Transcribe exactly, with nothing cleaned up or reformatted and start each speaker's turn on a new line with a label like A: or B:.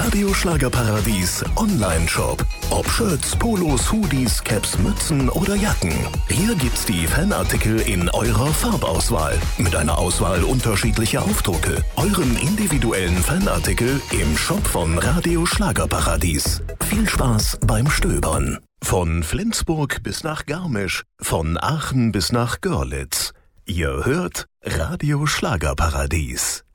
A: Radio Schlagerparadies Online-Shop. Ob Shirts, Polos, Hoodies, Caps, Mützen oder Jacken. Hier gibt's die Fanartikel in eurer Farbauswahl. Mit einer Auswahl unterschiedlicher Aufdrucke. Euren individuellen Fanartikel im Shop von Radio Schlagerparadies. Viel Spaß beim Stöbern. Von Flensburg bis nach Garmisch. Von Aachen bis nach Görlitz. Ihr hört Radio Schlagerparadies.